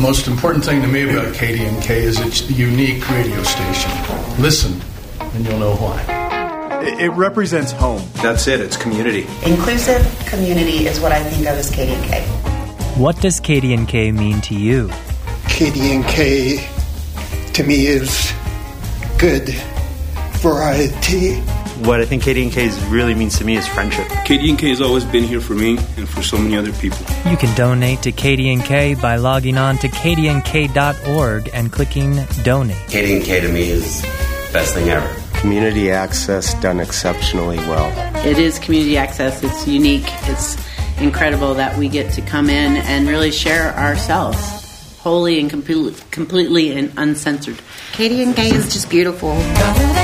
most important thing to me about KDNK is it's the unique radio station. Listen, and you'll know why. It represents home. That's it. It's community. Inclusive community is what I think of as KDNK. What does KDNK mean to you? KDNK, to me, is good variety. What I think KDNK really means to me is friendship. KDNK has always been here for me and for so many other people. You can donate to KDNK by logging on to kdnk.org and clicking Donate. KDNK to me is the best thing ever. Community access done exceptionally well. It is community access. It's unique. It's incredible that we get to come in and really share ourselves wholly and completely and uncensored. KDNK is just beautiful.